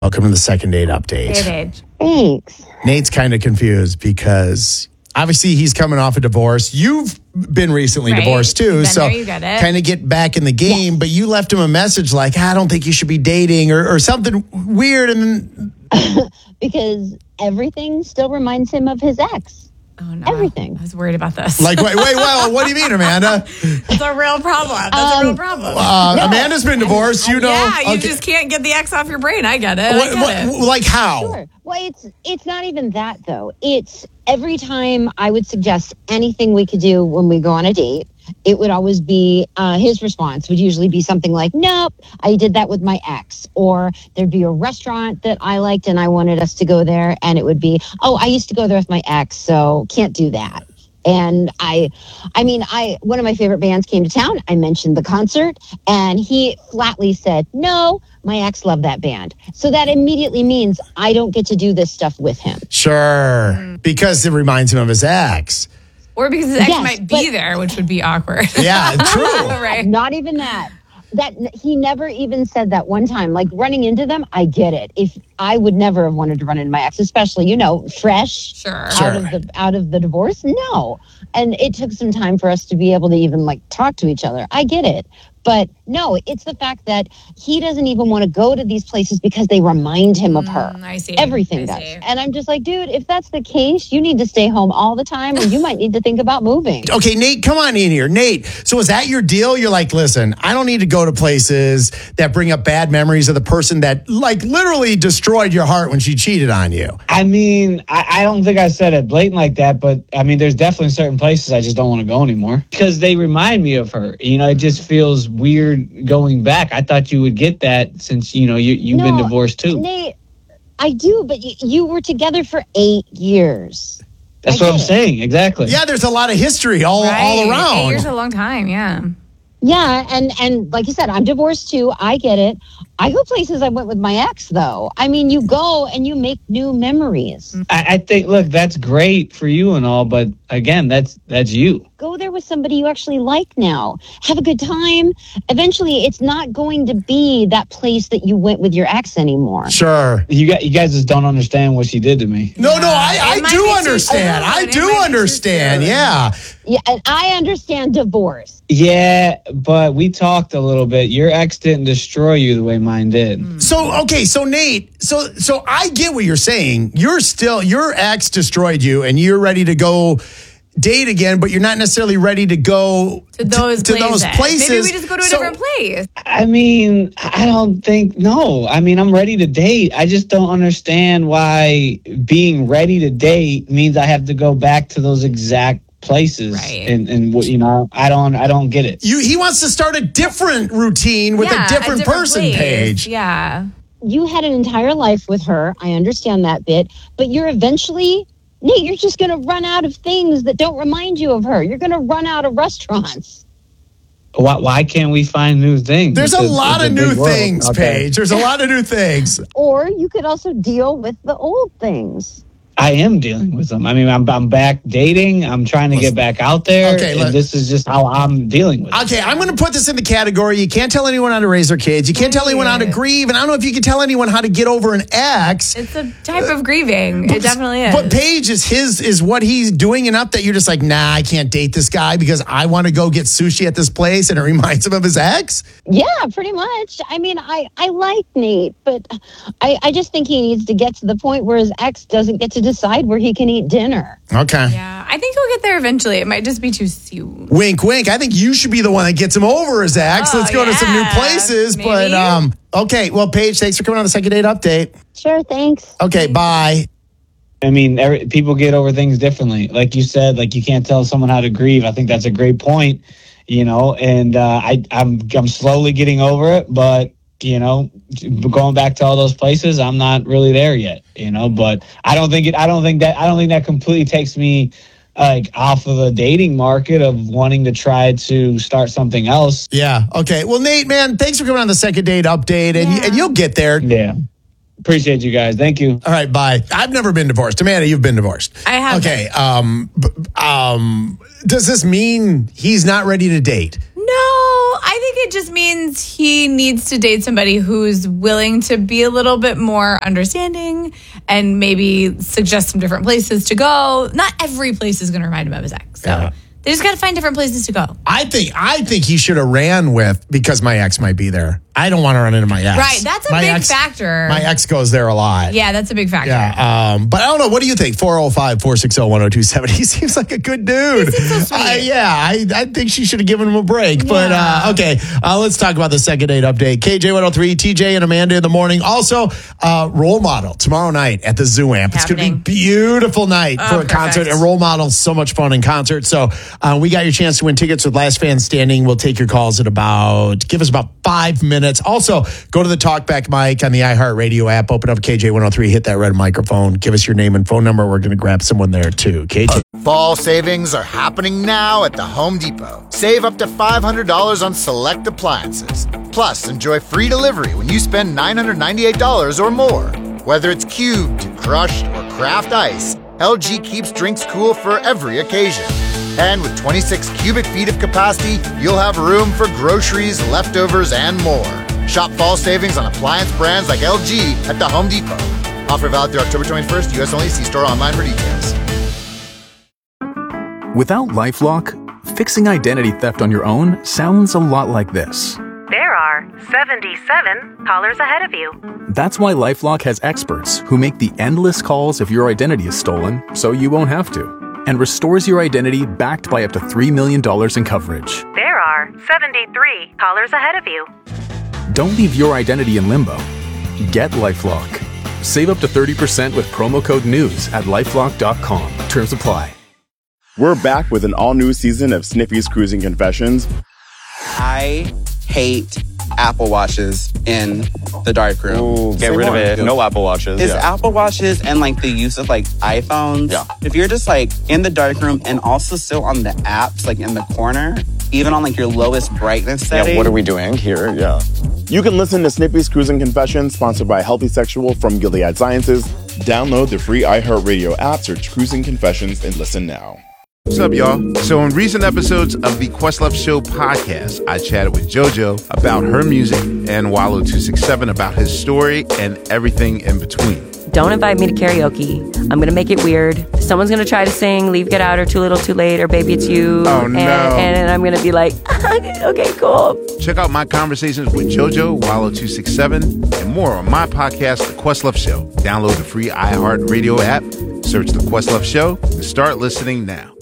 Welcome to the second date update. Hey, Paige. Thanks. Nate's kind of confused because obviously he's coming off a divorce. You've been recently divorced too. Been So there, you get it. kind of get back in the game, but you left him a message like, I don't think you should be dating or something weird. And then Because everything still reminds him of his ex. Oh, no. Everything. I was worried about this. like, wait, what do you mean, Amanda? It's a real problem. That's a real problem. Amanda's been divorced, you know. Yeah, you Okay. just can't get the ex off your brain. I get it. I get it. Like how? Sure. Well, it's not even that, though. It's every time I would suggest anything we could do when we go on a date, it would always be his response would usually be something like, nope, I did that with my ex. Or there'd be a restaurant that I liked and I wanted us to go there. And it would be, oh, I used to go there with my ex, so can't do that. And one of my favorite bands came to town. I mentioned the concert and he flatly said, no, my ex loved that band. So that immediately means I don't get to do this stuff with him. Sure. Because it reminds him of his ex. Or because his ex Yes, might be there, which would be awkward. Yeah, true. Right. Not even that. That he never even said that one time. Like running into them, I get it. If I would never have wanted to run into my ex, especially, fresh Sure. out of the divorce. No. And it took some time for us to be able to even talk to each other. I get it. But no, it's the fact that he doesn't even want to go to these places because they remind him of her. I see. Everything does. And I'm just like, dude, if that's the case, you need to stay home all the time or you might need to think about moving. Okay, Nate, come on in here. Nate, so is that your deal? You're like, listen, I don't need to go to places that bring up bad memories of the person that literally destroyed your heart when she cheated on you. I mean, I don't think I said it blatant like that, but I mean, there's definitely certain places I just don't want to go anymore because they remind me of her. It just feels weird going back. I thought you would get that since, you've been divorced too. Nate, I do, but you were together for 8 years. That's what I'm saying. Exactly. Yeah, there's a lot of history all around. 8 years is a long time, yeah. Yeah, and like you said, I'm divorced too. I get it. I go places I went with my ex, though. I mean, you go and you make new memories. I think, look, that's great for you and all, but again, that's you. Go there with somebody you actually like now. Have a good time. Eventually, it's not going to be that place that you went with your ex anymore. Sure. You guys just don't understand what she did to me. No, I do understand. I do understand. Yeah. Yeah, and I understand divorce. Yeah, but we talked a little bit. Your ex didn't destroy you the way mine did. So Nate, so I get what you're saying. Your ex destroyed you and you're ready to go date again, but you're not necessarily ready to go to those places. Maybe we just go to a different place. I mean, I don't think, no. I mean, I'm ready to date. I just don't understand why being ready to date means I have to go back to those exact places. Right. And I don't get it. He wants to start a different routine with a different person, place. Paige. Yeah. You had an entire life with her. I understand that bit, but Nate, you're just going to run out of things that don't remind you of her. You're going to run out of restaurants. Why can't we find new things? There's a lot of new things, Paige. There's a lot of new things. Or you could also deal with the old things. I am dealing with them. I mean, I'm back dating. I'm trying to get back out there. Okay, and this is just how I'm dealing with it. Okay, I'm going to put this in the category. You can't tell anyone how to raise their kids. You can't tell anyone how to grieve. And I don't know if you can tell anyone how to get over an ex. It's a type of grieving. It definitely is. But Paige, is what he's doing enough that you're just like, nah, I can't date this guy because I want to go get sushi at this place and it reminds him of his ex? Yeah, pretty much. I mean, I like Nate, but I just think he needs to get to the point where his ex doesn't get to decide where he can eat dinner. Okay. Yeah, I think he'll get there eventually. It might just be too soon. Wink, wink. I think you should be the one that gets him over his ex. Let's go to some new places. Maybe. But, okay. Well, Paige, thanks for coming on the second date update. Sure, thanks. Okay, bye. I mean, people get over things differently. Like you said, you can't tell someone how to grieve. I think that's a great point, and I'm slowly getting over it, but going back to all those places, I'm not really there yet, but I don't think that completely takes me off of the dating market of wanting to try to start something else. Yeah. Okay. Well, Nate, man, thanks for coming on the second date update and you'll get there. Yeah. Appreciate you guys. Thank you. All right. Bye. I've never been divorced. Amanda, you've been divorced. I have. Okay. Does this mean he's not ready to date? No, I think it just means he needs to date somebody who's willing to be a little bit more understanding and maybe suggest some different places to go. Not every place is going to remind him of his ex. So they just got to find different places to go. I think he should have ran with, because my ex might be there. I don't want to run into my ex. Right, that's a big factor. My ex goes there a lot. Yeah, that's a big factor. Yeah, but I don't know. What do you think? 405-460-1027. He seems like a good dude. He seems so sweet. I think she should have given him a break. Yeah. But okay, let's talk about the second date update. KJ103, TJ and Amanda in the morning. Also, Role Model tomorrow night at the Zoo Amp. It's going to be a beautiful night for a concert. And Role Model's so much fun in concert. So we got your chance to win tickets with Last Fan Standing. We'll take your calls at give us about 5 minutes. Also, go to the Talkback mic on the iHeartRadio app. Open up KJ103, hit that red microphone. Give us your name and phone number. We're going to grab someone there too. KJ. Fall savings are happening now at the Home Depot. Save up to $500 on select appliances. Plus, enjoy free delivery when you spend $998 or more. Whether it's cubed, crushed, or craft ice, LG keeps drinks cool for every occasion. And with 26 cubic feet of capacity, you'll have room for groceries, leftovers, and more. Shop fall savings on appliance brands like LG at the Home Depot. Offer valid through October 21st, U.S. only. See store online for details. Without LifeLock, fixing identity theft on your own sounds a lot like this. There are 77 callers ahead of you. That's why LifeLock has experts who make the endless calls if your identity is stolen, so you won't have to, and restores your identity backed by up to $3 million in coverage. There are 73 callers ahead of you. Don't leave your identity in limbo. Get LifeLock. Save up to 30% with promo code NEWS at LifeLock.com. Terms apply. We're back with an all-new season of Sniffy's Cruising Confessions. I hate Apple Watches in the darkroom. Ooh, get rid of it. No Apple Watches. It's Apple Watches and like the use of like iPhones. Yeah. If you're just like in the darkroom and also still on the apps, like in the corner, even on like your lowest brightness setting. Yeah, what are we doing here? Yeah. You can listen to Snippy's Cruising Confessions, sponsored by Healthy Sexual from Gilead Sciences. Download the free iHeartRadio app, search Cruising Confessions, and listen now. What's up, y'all? So in recent episodes of the Questlove Show podcast, I chatted with JoJo about her music and Wallow267 about his story and everything in between. Don't invite me to karaoke. I'm going to make it weird. Someone's going to try to sing Leave, Get Out, or Too Little, Too Late, or Baby It's You. Oh, no. And I'm going to be like, okay, cool. Check out my conversations with JoJo, Wallow267, and more on my podcast, The Questlove Show. Download the free iHeartRadio app, search The Questlove Show, and start listening now.